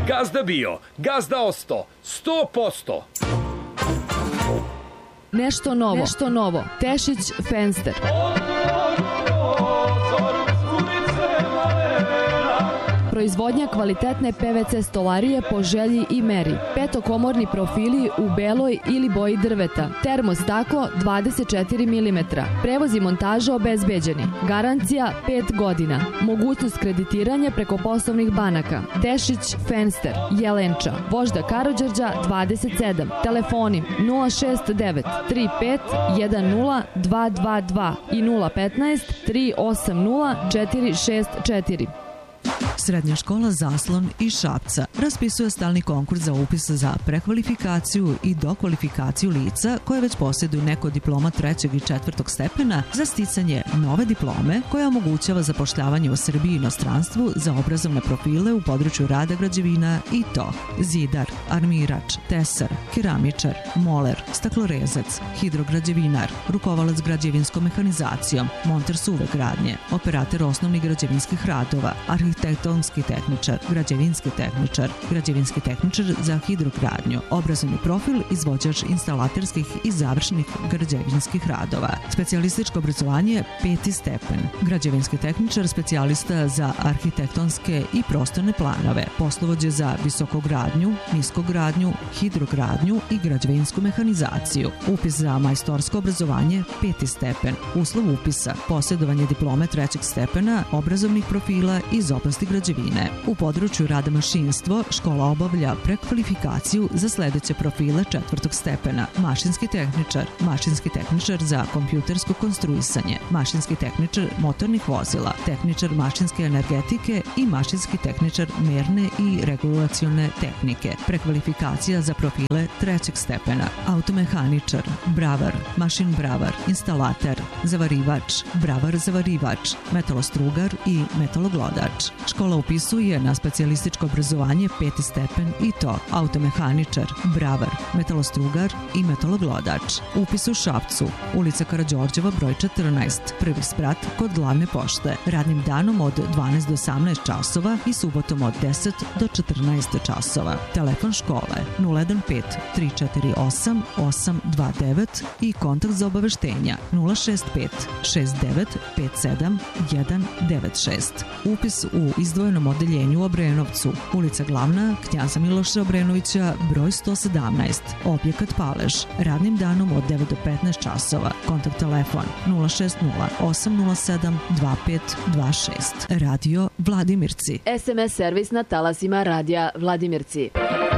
Gazda bio, gazda osto, 100%. Nešto novo. Tešić Fenster. Proizvodnja kvalitetne PVC stolarije po želji i meri. Petokomorni profili u beloj ili boji drveta. Termostaklo 24 mm. Prevoz i montaža obezbeđeni. Garancija 5 godina. Mogućnost kreditiranja preko poslovnih banaka. Tešić Fenster, Jelenča, Vožda Karađorđa 27. Telefoni 069 35 10 222 i 015 380 464. Srednja škola Zaslon iz Šapca raspisuje stalni konkurs za upis za prekvalifikaciju i dokvalifikaciju lica koje već posjeduju neko diploma 3. i 4. stepena za sticanje nove diplome koja omogućava zapošljavanje u Srbiji i inostranstvu za obrazovne profile u području rada građevina i to zidar, armirač, tesar, keramičar, moler, staklorezac, hidrograđevinar, rukovalac građevinskom mehanizacijom, monter suve gradnje, operator osnovnih građevinskih radova, arhitektonski tehničar, građevinski tehničar za hidrogradnju, obrazovni profil, izvođač instalaterskih i završnih građevinskih radova, specijalističko obrazovanje 5. stepen, građevinski tehničar, specijalista za arhitektonske i prostorne planove, poslovođe za visokogradnju, niskogradnju, hidrogradnju i građevinsku mehanizaciju, upis za majstorsko obrazovanje 5. stepen, uslov upisa, posjedovanje diplome 3. stepena, obrazovnih profila iz oblasti građevine. U području rada mašinstvo škola obavlja prekvalifikaciju za sledeće profile 4. stepena: mašinski tehničar za kompjutersko konstruisanje, mašinski tehničar motornih vozila, tehničar mašinske energetike i mašinski tehničar merne i regulacione tehnike. Prekvalifikacija za profile 3. stepena: automehaničar, bravar, mašin bravar, instalater, zavarivač, bravar zavarivač, metalostrugar i metaloglodač. Škola upisuje na specijalističko obrazovanje 5. stepen i to automehaničar, bravar, metalostrugar i metaloglodač. Upis u Šapcu, ulica Karađorđeva broj 14, prvi sprat kod glavne pošte. Radnim danom od 12 do 18 časova i subotom od 10 do 14 časova. Telefon škole 015 348 829 i kontakt za obaveštenja 065 69 57 196. Upis u izdvojenom odeljenju u Obrenovcu, ulica Glavna, Knjaza Miloša Obrenovića, broj 117, objekat Palež, radnim danom od 9 do 15 časova. Kontakt telefon 060 807 2526. Radio Vladimirci. SMS servis na talasima radija Vladimirci.